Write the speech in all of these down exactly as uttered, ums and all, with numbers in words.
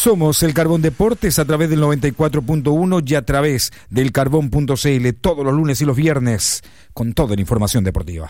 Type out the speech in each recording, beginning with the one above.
Somos el Carbón Deportes a través del noventa y cuatro punto uno y a través del carbón punto c l todos los lunes y los viernes con toda la información deportiva.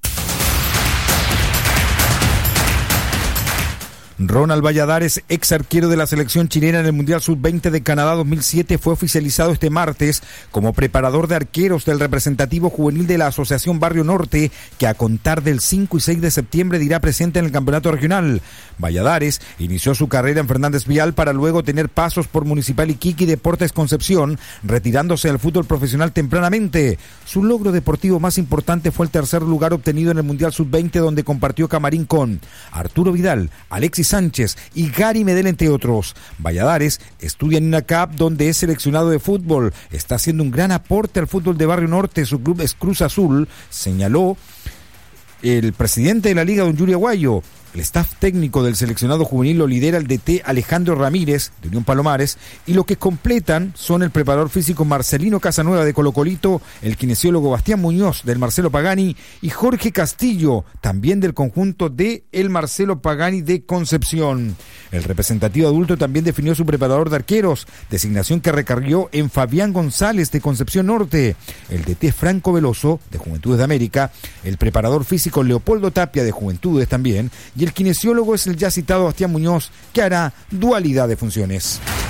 Ronald Valladares, ex arquero de la selección chilena en el Mundial sub veinte de Canadá dos mil siete, fue oficializado este martes como preparador de arqueros del representativo juvenil de la Asociación Barrio Norte, que a contar del cinco y seis de septiembre dirá presente en el campeonato regional. Valladares inició su carrera en Fernández Vial para luego tener pasos por Municipal Iquique y Deportes Concepción, retirándose del fútbol profesional tempranamente. Su logro deportivo más importante fue el tercer lugar obtenido en el Mundial sub veinte, donde compartió camarín con Arturo Vidal, Alexis Sánchez y Gary Medel, entre otros. Valladares estudia en UNACAP, donde es seleccionado de fútbol. Está haciendo un gran aporte al fútbol de Barrio Norte. Su club es Cruz Azul, señaló el presidente de la Liga, don Yuri Aguayo. El staff técnico del seleccionado juvenil lo lidera el D T Alejandro Ramírez, de Unión Palomares, y lo que completan son el preparador físico Marcelino Casanueva, de Colo Colito, el kinesiólogo Bastián Muñoz, del Marcelo Pagani, y Jorge Castillo, también del conjunto de el Marcelo Pagani de Concepción. El representativo adulto también definió su preparador de arqueros, designación que recargó en Fabián González, de Concepción Norte, el D T Franco Veloso, de Juventudes de América, el preparador físico Leopoldo Tapia, de Juventudes también, y el kinesiólogo es el ya citado Bastián Muñoz, que hará dualidad de funciones.